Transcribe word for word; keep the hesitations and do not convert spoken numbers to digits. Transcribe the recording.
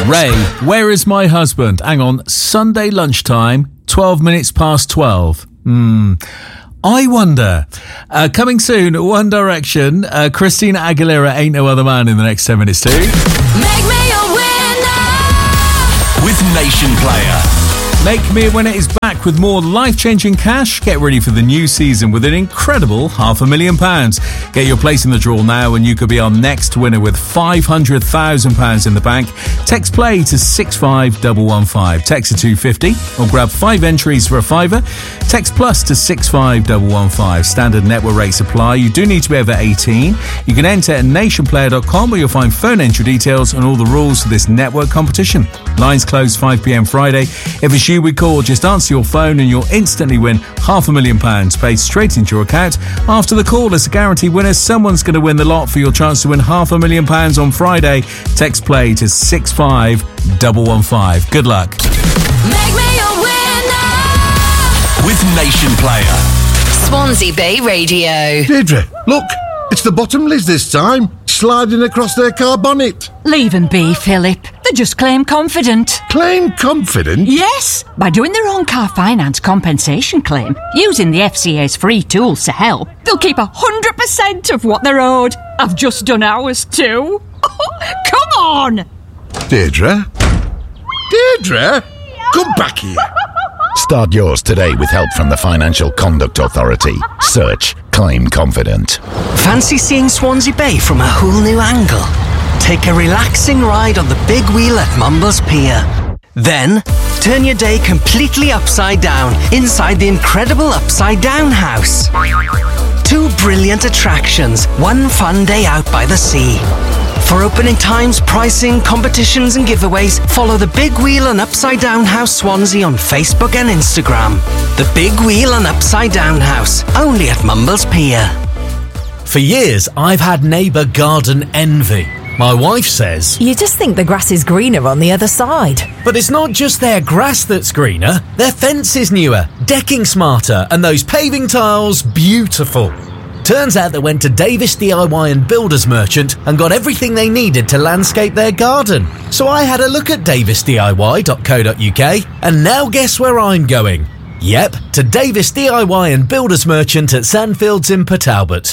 Ray, where is my husband? Hang on, Sunday lunchtime, twelve minutes past twelve. Hmm. I wonder. Uh, coming soon, One Direction, uh, Christina Aguilera, Ain't No Other Man in the next ten minutes too. Make me a winner with Nation Player. Make Me a Winner is back with more life-changing cash. Get ready for the new season with an incredible half a million pounds. Get your place in the draw now and you could be our next winner with five hundred thousand pounds in the bank. Text play to six five one one five. Text to two fifty or grab five entries for a fiver. Text plus to six five one one five. Standard network rates apply. You do need to be over eighteen. You can enter at nation player dot com where you'll find phone entry details and all the rules for this network competition. Lines close five p.m. Friday. If it's you we call, just answer your phone and you'll instantly win half a million pounds paid straight into your account. After the call, as a guaranteed winner, someone's going to win the lot for your chance to win half a million pounds on Friday. Text play to six five one one five. Good luck. Make me a winner with Nation Player. Swansea Bay Radio. Deirdre, look, it's the Bottomleys this time, sliding across their car bonnet. Leave them be, Philip. They just claim confident. Claim confident? Yes, by doing their own car finance compensation claim, using the F C A's free tools to help, they'll keep one hundred percent of what they're owed. I've just done ours too. Come on! Deirdre? Deirdre? Come back here. Start yours today with help from the Financial Conduct Authority. Search Claim Confident. Fancy seeing Swansea Bay from a whole new angle? Take a relaxing ride on the big wheel at Mumbles Pier. Then, turn your day completely upside down inside the incredible Upside Down House. Two brilliant attractions, one fun day out by the sea. For opening times, pricing, competitions and giveaways, follow the Big Wheel and Upside Down House Swansea on Facebook and Instagram. The Big Wheel and Upside Down House, only at Mumbles Pier. For years, I've had neighbour garden envy. My wife says, you just think the grass is greener on the other side. But it's not just their grass that's greener, their fence is newer, decking smarter, and those paving tiles beautiful. Turns out they went to Davis D I Y and Builders Merchant and got everything they needed to landscape their garden. So I had a look at davis d i y dot co dot u k and now guess where I'm going? Yep, to Davis D I Y and Builders Merchant at Sandfields in Port Talbot.